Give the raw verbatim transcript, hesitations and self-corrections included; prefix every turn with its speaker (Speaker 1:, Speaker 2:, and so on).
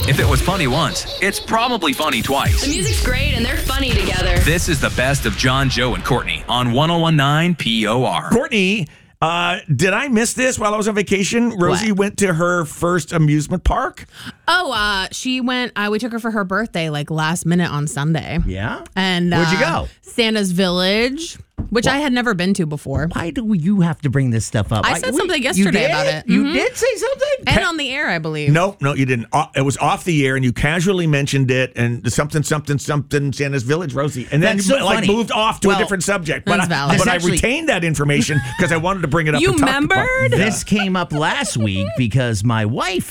Speaker 1: If it was funny once, it's probably funny
Speaker 2: The
Speaker 1: twice.
Speaker 2: music's great and they're funny together.
Speaker 1: This is the best of John, Joe, and Courtney on one oh one nine P O R.
Speaker 3: Courtney, uh, did I miss this while I was on vacation? Rosie
Speaker 4: What?
Speaker 3: went to her first amusement park.
Speaker 4: Oh, uh, she went, uh, we took her for her birthday, like last minute on Sunday.
Speaker 5: Yeah?
Speaker 4: And
Speaker 5: Where'd you
Speaker 4: uh,
Speaker 5: go?
Speaker 4: Santa's Village, which I had never been to before.
Speaker 5: Why do you have to bring this stuff up?
Speaker 4: I
Speaker 5: Like,
Speaker 4: said
Speaker 5: we-
Speaker 4: something
Speaker 5: you
Speaker 4: yesterday
Speaker 5: did?
Speaker 4: about it.
Speaker 5: You
Speaker 4: Mhm.
Speaker 5: did say something?
Speaker 4: And on the air, I believe.
Speaker 3: No, no, you didn't. Uh, It was off the air, and you casually mentioned it, and something, something, something, Santa's Village, Rosie, and then
Speaker 5: That's so
Speaker 3: like
Speaker 5: funny.
Speaker 3: moved off to
Speaker 5: Well,
Speaker 3: a different subject. But
Speaker 4: That's
Speaker 3: I,
Speaker 4: valid.
Speaker 3: but I
Speaker 5: Actually-
Speaker 3: retained that information because I wanted to bring it up.
Speaker 4: You
Speaker 3: and talk about it.
Speaker 4: remembered?
Speaker 5: This came up last week because my wife